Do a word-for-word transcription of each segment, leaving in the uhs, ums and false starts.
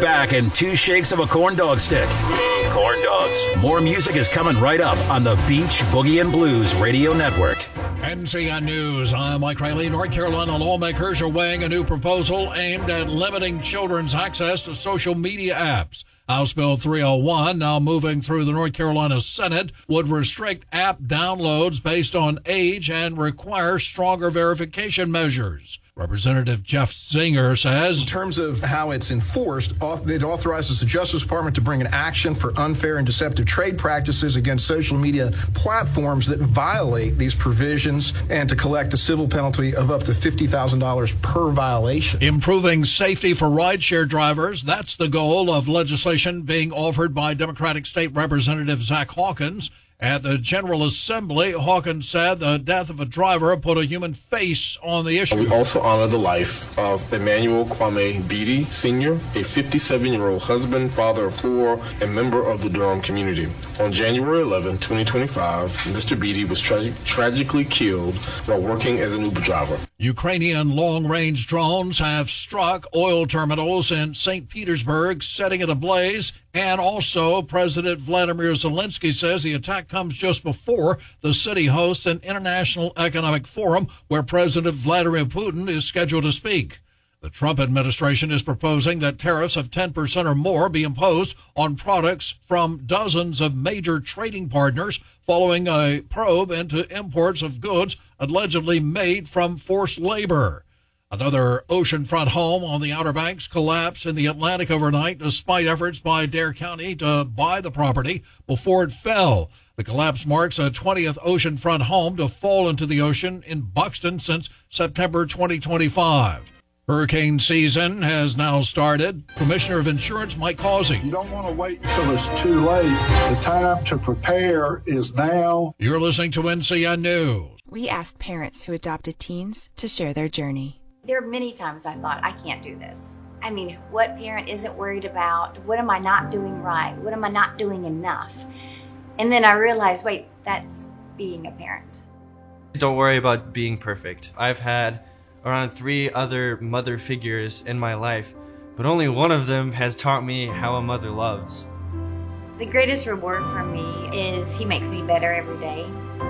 back in two shakes of a corn dog stick. Corn dogs. More music is coming right up on the Beach Boogie and Blues Radio Network. N C N News. I'm Mike Riley. North Carolina lawmakers are weighing a new proposal aimed at limiting children's access to social media apps. House Bill three oh one, now moving through the North Carolina Senate, would restrict app downloads based on age and require stronger verification measures. Representative Jeff Zinger says, in terms of how it's enforced, it authorizes the Justice Department to bring an action for unfair and deceptive trade practices against social media platforms that violate these provisions and to collect a civil penalty of up to fifty thousand dollars per violation. Improving safety for rideshare drivers, that's the goal of legislation being offered by Democratic State Representative Zach Hawkins. At the General Assembly, Hawkins said the death of a driver put a human face on the issue. We also honor the life of Emmanuel Kwame Beatty, Senior, a fifty-seven-year-old husband, father of four, and member of the Durham community. On January eleventh, twenty twenty-five, Mister Beatty was tra- tragically killed while working as an Uber driver. Ukrainian long-range drones have struck oil terminals in Saint Petersburg, setting it ablaze. And also, President Vladimir Zelensky says the attack comes just before the city hosts an international economic forum where President Vladimir Putin is scheduled to speak. The Trump administration is proposing that tariffs of ten percent or more be imposed on products from dozens of major trading partners following a probe into imports of goods allegedly made from forced labor. Another oceanfront home on the Outer Banks collapsed in the Atlantic overnight despite efforts by Dare County to buy the property before it fell. The collapse marks a twentieth oceanfront home to fall into the ocean in Buxton since September twenty twenty-five. Hurricane season has now started. Commissioner of Insurance Mike Causey. You don't want to wait until it's too late. The time to prepare is now. You're listening to N C N News. We asked parents who adopted teens to share their journey. There are many times I thought, I can't do this. I mean, what parent isn't worried about? What am I not doing right? What am I not doing enough? And then I realized, wait, that's being a parent. Don't worry about being perfect. I've had around three other mother figures in my life, but only one of them has taught me how a mother loves. The greatest reward for me is he makes me better every day.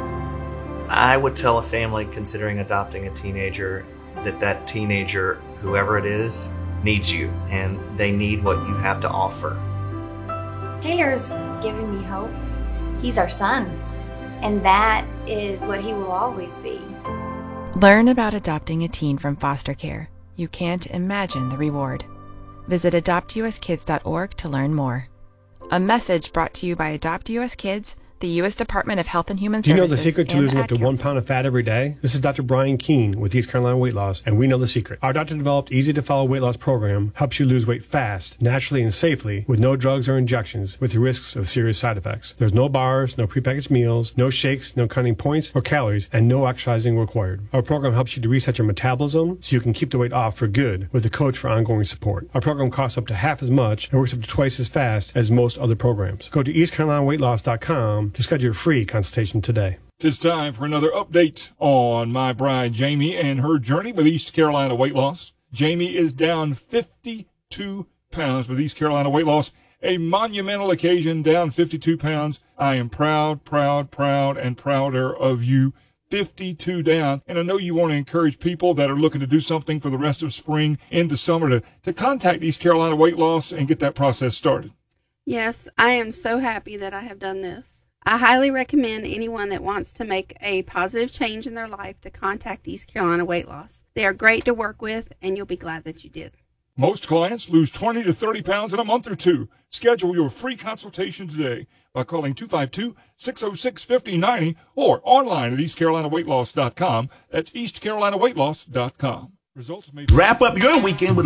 I would tell a family considering adopting a teenager that that teenager, whoever it is, needs you, and they need what you have to offer. Taylor's given me hope. He's our son, and that is what he will always be. Learn about adopting a teen from foster care. You can't imagine the reward. Visit adopt u s kids dot org to learn more. A message brought to you by Adopt U S Kids, the U S Department of Health and Human Do you Services. know the secret to losing up to one pound of fat every day? This is Doctor Brian Keene with East Carolina Weight Loss, and we know the secret. Our doctor-developed, easy-to-follow weight loss program helps you lose weight fast, naturally, and safely with no drugs or injections with the risks of serious side effects. There's no bars, no prepackaged meals, no shakes, no counting points or calories, and no exercising required. Our program helps you to reset your metabolism so you can keep the weight off for good with a coach for ongoing support. Our program costs up to half as much and works up to twice as fast as most other programs. Go to east carolina weight loss dot com to schedule your free consultation today. It's time for another update on my bride Jamie and her journey with East Carolina Weight Loss. Jamie is down fifty-two pounds with East Carolina Weight Loss. A monumental occasion, down fifty-two pounds. I am proud, proud, proud, and prouder of you. fifty-two down. And I know you want to encourage people that are looking to do something for the rest of spring into summer to, to contact East Carolina Weight Loss and get that process started. Yes, I am so happy that I have done this. I highly recommend anyone that wants to make a positive change in their life to contact East Carolina Weight Loss. They are great to work with, and you'll be glad that you did. Most clients lose twenty to thirty pounds in a month or two. Schedule your free consultation today by calling two five two, six oh six, five oh nine oh or online at east carolina weight loss dot com. That's east carolina weight loss dot com. Results may Wrap up your weekend with